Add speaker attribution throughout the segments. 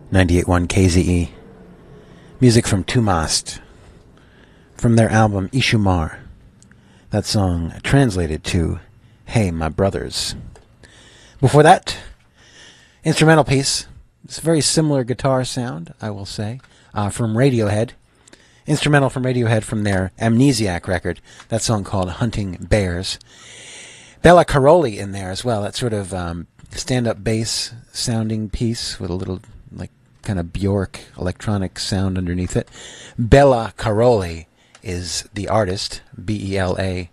Speaker 1: 98.1 KZE. Music from Tumast. From their album Ishumar. That song translated to Hey My Brothers. Before that, instrumental piece. It's a very similar guitar sound, I will say, from Radiohead. Instrumental from Radiohead from their Amnesiac record. That song called Hunting Bears. Bella Caroli in there as well. That sort of stand-up bass sounding piece with a little like kind of Bjork electronic sound underneath it. Bella Caroli is the artist. Belakaroli.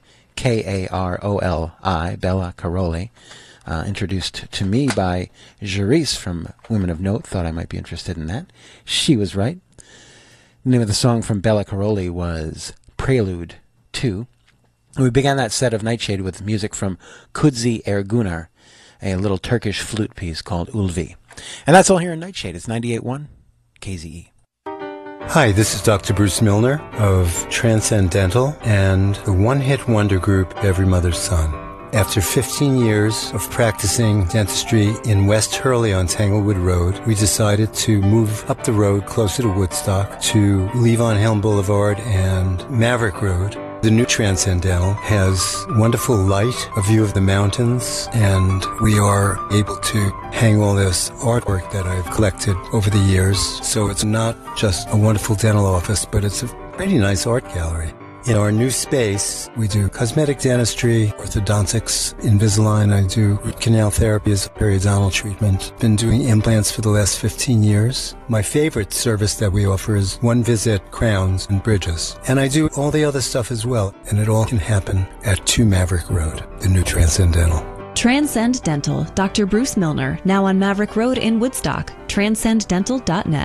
Speaker 1: Bella Caroli. Introduced to me by Jerice from Women of Note. Thought I might be interested in that. She was right. The name of the song from Bella Caroli was Prelude 2. We began that set of Nightshade with music from Kudzi Ergunar, a little Turkish flute piece called Ulvi. And that's all here in Nightshade. It's 98.1 KZE.
Speaker 2: Hi, this is Dr. Bruce Milner of Transcendental and the one-hit wonder group Every Mother's Son. After 15 years of practicing dentistry in West Hurley on Tanglewood Road, we decided to move up the road closer to Woodstock to Levon Helm Boulevard and Maverick Road. The new Transcendental has wonderful light, a view of the mountains, and we are able to hang all this artwork that I've collected over the years. So it's not just a wonderful dental office, but it's a pretty nice art gallery. In our new space, we do cosmetic dentistry, orthodontics, Invisalign. I do root canal therapy as a periodontal treatment. Been doing implants for the last 15 years. My favorite service that we offer is one-visit crowns and bridges. And I do all the other stuff as well. And it all can happen at 2 Maverick Road, the new Transcendental.
Speaker 3: Transcend Dental, Dr. Bruce Milner, now on Maverick Road in Woodstock. TranscendDental.net.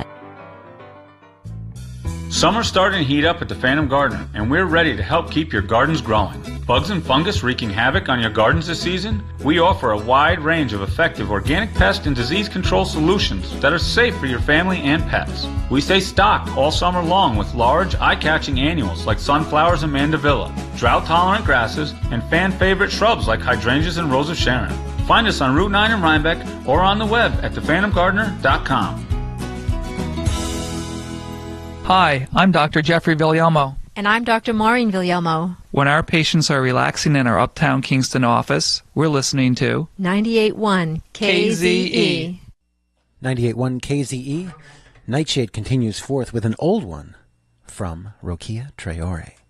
Speaker 4: Summer's starting to heat up at the Phantom Gardener, and we're ready to help keep your gardens growing. Bugs and fungus wreaking havoc on your gardens this season? We offer a wide range of effective organic pest and disease control solutions that are safe for your family and pets. We stay stocked all summer long with large, eye-catching annuals like sunflowers and mandevilla, drought-tolerant grasses, and fan-favorite shrubs like hydrangeas and rose of Sharon. Find us on Route 9 in Rhinebeck or on the web at thephantomgardener.com.
Speaker 5: Hi, I'm Dr. Jeffrey Villalmo.
Speaker 6: And I'm Dr. Maureen Villalmo.
Speaker 5: When our patients are relaxing in our Uptown Kingston office, we're listening to
Speaker 6: 98.1 KZE.
Speaker 1: 98.1 KZE. Nightshade continues forth with an old one from Rokia Traore.